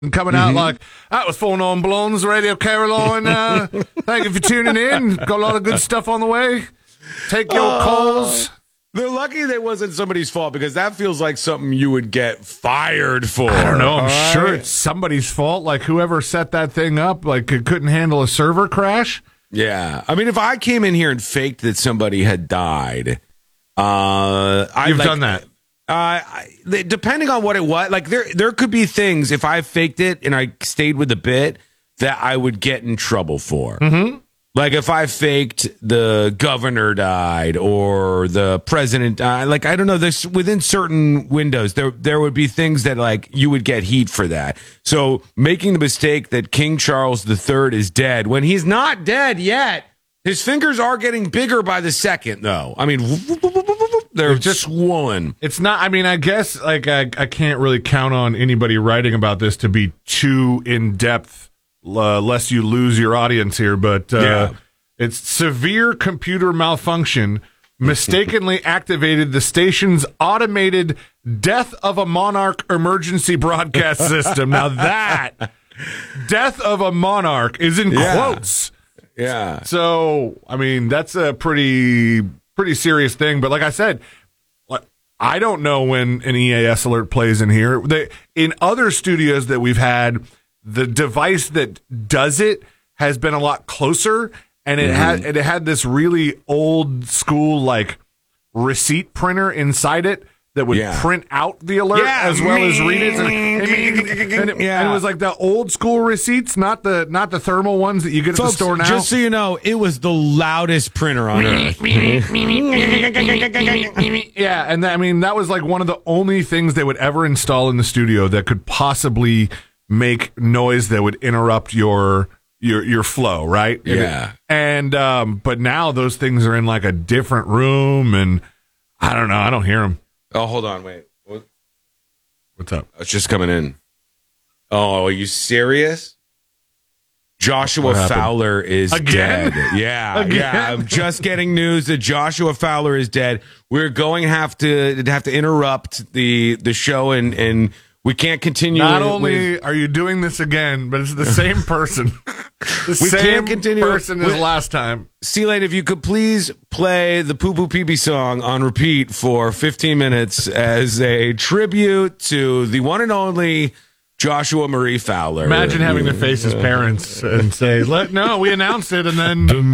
coming out like, that was 4 Non Blondes, Radio Caroline. Thank you for tuning in. Got a lot of good stuff on the way. Take your calls. They're lucky that wasn't somebody's fault, because that feels like something you would get fired for. I don't know. I'm sure it's somebody's fault. Like, whoever set that thing up, like, it couldn't handle a server crash. Yeah. I mean, if I came in here and faked that somebody had died, You've done that. Depending on what it was, like there could be things, if I faked it and I stayed with the bit, that I would get in trouble for. Mm-hmm. Like if I faked the governor died or the president died, like, I don't know, there's within certain windows, there would be things that, like, you would get heat for that. So making the mistake that King Charles III is dead when he's not dead yet. His fingers are getting bigger by the second, though. I mean, they're just swollen. It's not, I mean, I guess, like, I can't really count on anybody writing about this to be too in-depth, lest you lose your audience here, but it's severe computer malfunction mistakenly activated the station's automated Death of a Monarch emergency broadcast system. Now that, Death of a Monarch is in quotes. Yeah. So, I mean, that's a pretty serious thing. But like I said, I don't know when an EAS alert plays in here. In other studios that we've had, the device that does it has been a lot closer, and it had this really old school, like, receipt printer inside it that would print out the alert as well as read it. And it was like the old school receipts, not the thermal ones that you get at the store now. Just so you know, it was the loudest printer on earth. Yeah, and I mean, that was like one of the only things they would ever install in the studio that could possibly make noise that would interrupt your flow, right? Yeah. And but now those things are in like a different room, and I don't know, I don't hear them. Oh, hold on, wait. What's up? It's just coming in. Oh, are you serious? Joshua Fowler is dead. Yeah, yeah. I'm just getting news that Joshua Fowler is dead. We're going to have to interrupt the show, and we can't continue. Not only are you doing this again, but it's the same person. We can't continue person as last time. C-Late, if you could please play the Poo Poo Pee song on repeat for 15 minutes as a tribute to the one and only Joshua Marie Fowler. Imagine having to face his parents and say, "No, we announced it," and then